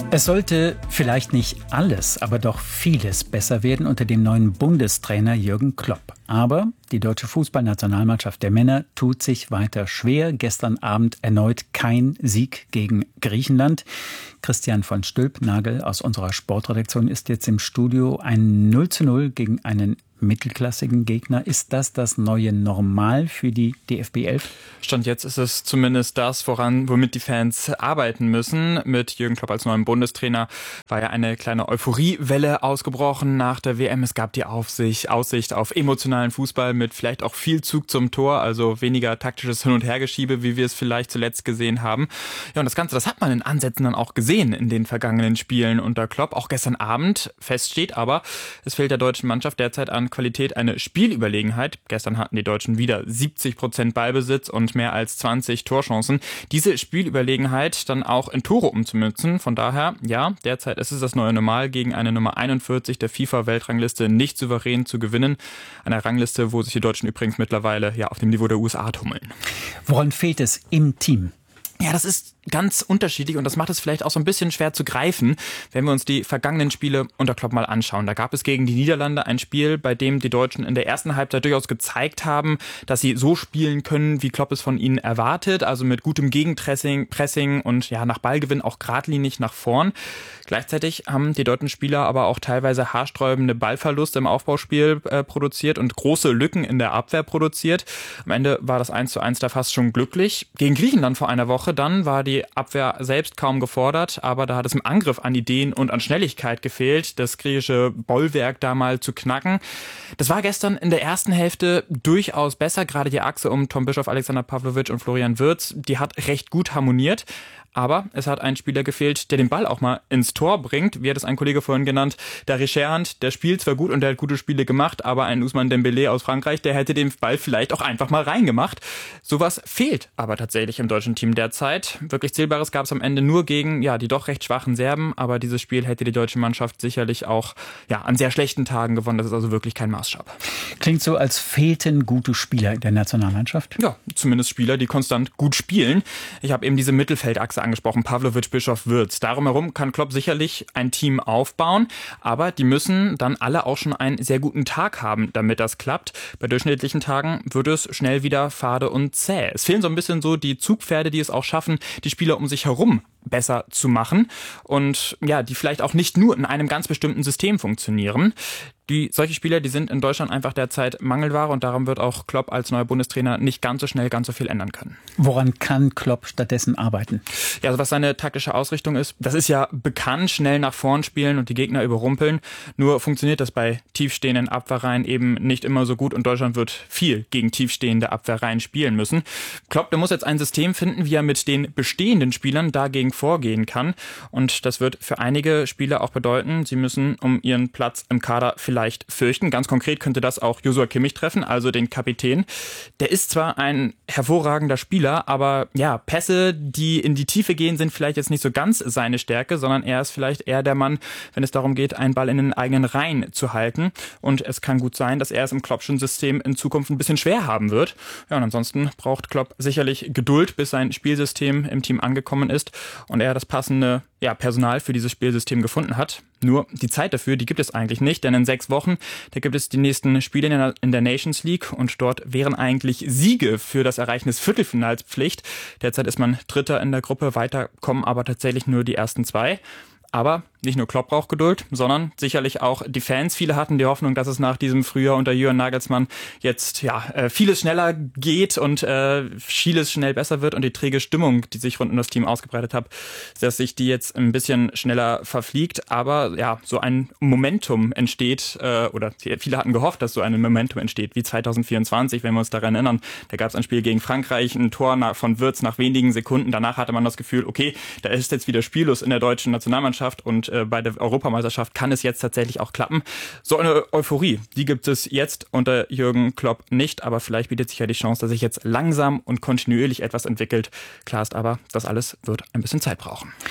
Es sollte vielleicht nicht alles, aber doch vieles besser werden unter dem neuen Bundestrainer Jürgen Klopp. Aber die deutsche Fußballnationalmannschaft der Männer tut sich weiter schwer. Gestern Abend erneut kein Sieg gegen Griechenland. Christian von Stülpnagel aus unserer Sportredaktion ist jetzt im Studio. Ein 0:0 gegen einen mittelklassigen Gegner. Ist das neue Normal für die DFB 11? Stand jetzt ist es zumindest das, womit die Fans arbeiten müssen. Mit Jürgen Klopp als neuen Bundestrainer war ja eine kleine Euphoriewelle ausgebrochen nach der WM. Es gab die Aussicht auf emotionalen Fußball mit vielleicht auch viel Zug zum Tor, also weniger taktisches Hin- und Hergeschiebe, wie wir es vielleicht zuletzt gesehen haben. Ja, und das Ganze, das hat man in Ansätzen dann auch gesehen in den vergangenen Spielen unter Klopp. Auch gestern Abend feststeht aber, es fehlt der deutschen Mannschaft derzeit an Qualität eine Spielüberlegenheit. Gestern hatten die Deutschen wieder 70% Ballbesitz und mehr als 20 Torchancen. Diese Spielüberlegenheit dann auch in Tore umzumünzen. Von daher, ja, derzeit ist es das neue Normal, gegen eine Nummer 41 der FIFA-Weltrangliste nicht souverän zu gewinnen. Eine Rangliste, wo sich die Deutschen übrigens mittlerweile ja auf dem Niveau der USA tummeln. Woran fehlt es im Team? Ja, das ist ganz unterschiedlich und das macht es vielleicht auch so ein bisschen schwer zu greifen, wenn wir uns die vergangenen Spiele unter Klopp mal anschauen. Da gab es gegen die Niederlande ein Spiel, bei dem die Deutschen in der ersten Halbzeit durchaus gezeigt haben, dass sie so spielen können, wie Klopp es von ihnen erwartet, also mit gutem Gegenpressing und ja nach Ballgewinn auch geradlinig nach vorn. Gleichzeitig haben die deutschen Spieler aber auch teilweise haarsträubende Ballverluste im Aufbauspiel produziert und große Lücken in der Abwehr produziert. Am Ende war das 1:1 da fast schon glücklich. Gegen Griechenland vor einer Woche dann war die Abwehr selbst kaum gefordert, aber da hat es im Angriff an Ideen und an Schnelligkeit gefehlt, das griechische Bollwerk da mal zu knacken. Das war gestern in der ersten Hälfte durchaus besser, gerade die Achse um Tom Bischoff, Alexander Pavlovic und Florian Wirtz, die hat recht gut harmoniert. Aber es hat ein Spieler gefehlt, der den Ball auch mal ins Tor bringt. Wie hat es ein Kollege vorhin genannt? Der Richerand, der spielt zwar gut und der hat gute Spiele gemacht, aber ein Ousmane Dembélé aus Frankreich, der hätte den Ball vielleicht auch einfach mal reingemacht. Sowas fehlt aber tatsächlich im deutschen Team derzeit. Wirklich Zählbares gab es am Ende nur gegen die doch recht schwachen Serben. Aber dieses Spiel hätte die deutsche Mannschaft sicherlich auch an sehr schlechten Tagen gewonnen. Das ist also wirklich kein Maßstab. Klingt so, als fehlten gute Spieler in der Nationalmannschaft. Ja, zumindest Spieler, die konstant gut spielen. Ich habe eben diese Mittelfeldachse angesprochen, Pavlovic, Bischoff, Wirtz. Darum herum kann Klopp sicherlich ein Team aufbauen, aber die müssen dann alle auch schon einen sehr guten Tag haben, damit das klappt. Bei durchschnittlichen Tagen wird es schnell wieder fade und zäh. Es fehlen so ein bisschen so die Zugpferde, die es auch schaffen, die Spieler um sich herum besser zu machen und die vielleicht auch nicht nur in einem ganz bestimmten System funktionieren. Solche Spieler, die sind in Deutschland einfach derzeit Mangelware und darum wird auch Klopp als neuer Bundestrainer nicht ganz so schnell ganz so viel ändern können. Woran kann Klopp stattdessen arbeiten? Ja, also was seine taktische Ausrichtung ist, das ist ja bekannt, schnell nach vorn spielen und die Gegner überrumpeln. Nur funktioniert das bei tiefstehenden Abwehrreihen eben nicht immer so gut und Deutschland wird viel gegen tiefstehende Abwehrreihen spielen müssen. Klopp, der muss jetzt ein System finden, wie er mit den bestehenden Spielern dagegen vorgehen kann und das wird für einige Spieler auch bedeuten, sie müssen um ihren Platz im Kader vielleicht fürchten. Ganz konkret könnte das auch Joshua Kimmich treffen, also den Kapitän. Der ist zwar ein hervorragender Spieler, aber Pässe, die in die Tiefe gehen, sind vielleicht jetzt nicht so ganz seine Stärke, sondern er ist vielleicht eher der Mann, wenn es darum geht, einen Ball in den eigenen Reihen zu halten. Und es kann gut sein, dass er es im Kloppschen System in Zukunft ein bisschen schwer haben wird. Ja, und ansonsten braucht Klopp sicherlich Geduld, bis sein Spielsystem im Team angekommen ist und er das passende Personal für dieses Spielsystem gefunden hat. Nur die Zeit dafür, die gibt es eigentlich nicht, denn in 6 Wochen, da gibt es die nächsten Spiele in der Nations League und dort wären eigentlich Siege für das Erreichen des Viertelfinals Pflicht. Derzeit ist man Dritter in der Gruppe, weiter kommen aber tatsächlich nur die ersten 2. Aber nicht nur Klopp braucht Geduld, sondern sicherlich auch die Fans. Viele hatten die Hoffnung, dass es nach diesem Frühjahr unter Jürgen Nagelsmann jetzt vieles schneller geht und vieles schnell besser wird und die träge Stimmung, die sich rund um das Team ausgebreitet hat, dass sich die jetzt ein bisschen schneller verfliegt. Aber so ein Momentum entsteht oder viele hatten gehofft, dass so ein Momentum entsteht wie 2024, wenn wir uns daran erinnern. Da gab es ein Spiel gegen Frankreich, ein Tor von Wirtz nach wenigen Sekunden. Danach hatte man das Gefühl, okay, da ist jetzt wieder spiellos in der deutschen Nationalmannschaft und bei der Europameisterschaft kann es jetzt tatsächlich auch klappen. So eine Euphorie, die gibt es jetzt unter Jürgen Klopp nicht, aber vielleicht bietet sich ja die Chance, dass sich jetzt langsam und kontinuierlich etwas entwickelt. Klar ist aber, das alles wird ein bisschen Zeit brauchen.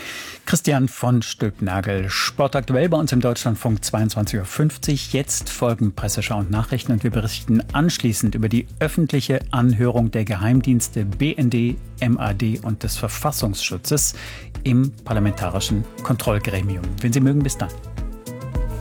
Christian von Stülpnagel, sportaktuell bei uns im Deutschlandfunk 22.50 Uhr. Jetzt folgen Presseschau und Nachrichten und wir berichten anschließend über die öffentliche Anhörung der Geheimdienste BND, MAD und des Verfassungsschutzes im Parlamentarischen Kontrollgremium. Wenn Sie mögen, bis dann.